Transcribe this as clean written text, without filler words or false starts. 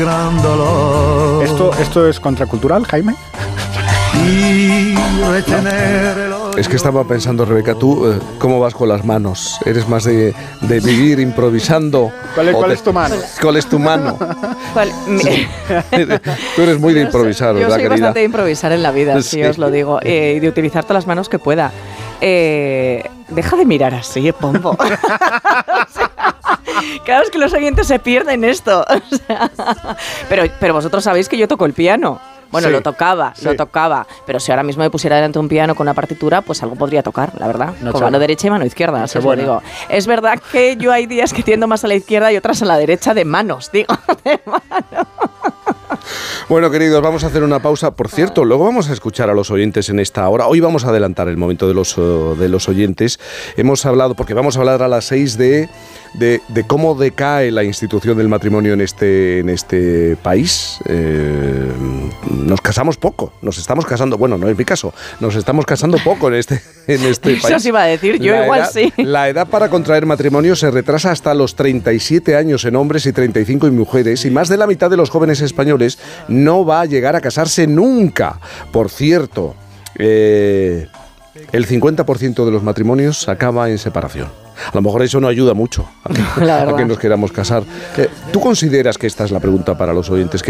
¿Esto es contracultural, Jaime? Es que estaba pensando, Rebeca, tú, ¿cómo vas con las manos? ¿Eres más de vivir improvisando? ¿Cuál es tu mano? ¿Cuál es tu mano? Sí. Tú eres muy de improvisar, ¿verdad, querida? Yo soy bastante de improvisar en la vida, sí, os lo digo, y de utilizar todas las manos que pueda. Deja de mirar así, Pombo. Claro, es que los oyentes se pierden esto. Pero vosotros sabéis que yo toco el piano. Bueno, sí, lo tocaba, pero si ahora mismo me pusiera delante de un piano con una partitura, pues algo podría tocar, la verdad, con mano derecha y mano izquierda, os lo digo. Es verdad que yo hay días que tiendo más a la izquierda y otras a la derecha de manos, digo, de mano. Bueno, queridos, vamos a hacer una pausa. Por cierto, luego vamos a escuchar a los oyentes en esta hora. Hoy vamos a adelantar el momento de los oyentes. Hemos hablado, porque vamos a hablar a las 6 de cómo decae la institución del matrimonio en este país. Nos casamos poco, nos estamos casando, bueno, no es mi caso, nos estamos casando poco en este país. Eso os iba a decir, yo igual sí. La edad para contraer matrimonio se retrasa hasta los 37 años en hombres y 35 en mujeres, y más de la mitad de los jóvenes españoles no va a llegar a casarse nunca. Por cierto, el 50% de los matrimonios acaba en separación. A lo mejor eso no ayuda mucho a que nos queramos casar. ¿Tú consideras, que esta es la pregunta para los oyentes,